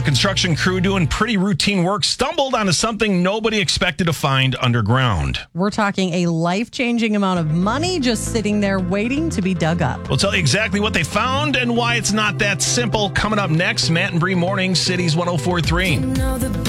A construction crew doing pretty routine work stumbled onto something nobody expected to find underground. We're talking a life-changing amount of money just sitting there waiting to be dug up. We'll tell you exactly what they found and why it's not that simple. Coming up next, Matt and Bree Mornings, Cities 104.3.